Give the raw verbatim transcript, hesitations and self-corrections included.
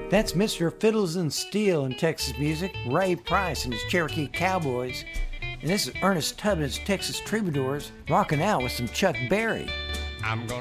That's Mister Fiddles and Steel in Texas music, Ray Price and his Cherokee Cowboys. And this is Ernest Tubb and his Texas Troubadours rocking out with some Chuck Berry. I'm gonna